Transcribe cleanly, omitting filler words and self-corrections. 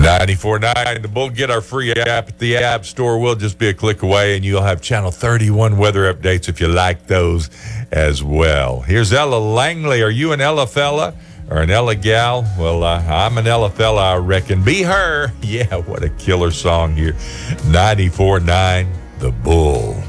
94.9 The Bull. Get our free app at the App Store. We'll just be a click away, and you'll have Channel 31 weather updates if you like those as well. Here's Ella Langley. Are you an Ella fella or an Ella gal? Well, I'm an Ella fella, I reckon. Be her. Yeah, what a killer song here. 94.9 The Bull.